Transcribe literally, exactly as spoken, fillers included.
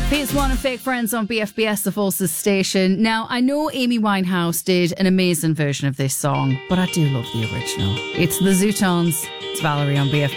P S one and Fake Friends on B F B S, the Forces station. Now, I know Amy Winehouse did an amazing version of this song, but I do love the original. It's the Zootons. It's Valerie on B F B S.